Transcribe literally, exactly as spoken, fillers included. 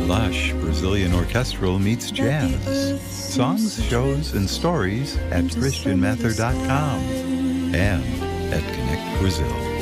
Lush Brazilian Orchestral meets jazz. Songs, shows, and stories at christian mather dot com and at Connect Brazil.